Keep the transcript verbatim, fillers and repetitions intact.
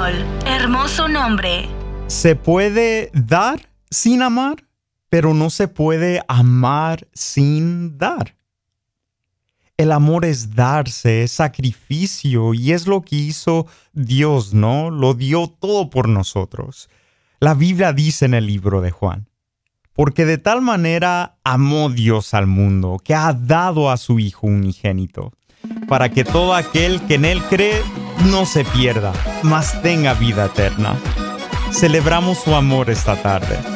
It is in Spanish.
Español. Hermoso nombre. Se puede dar sin amar, pero no se puede amar sin dar. El amor es darse, es sacrificio, y es lo que hizo Dios, ¿no? Lo dio todo por nosotros. La Biblia dice en el libro de Juan: porque de tal manera amó Dios al mundo, que ha dado a su Hijo unigénito, para que todo aquel que en Él cree no se pierda, mas tenga vida eterna. Celebramos su amor esta tarde.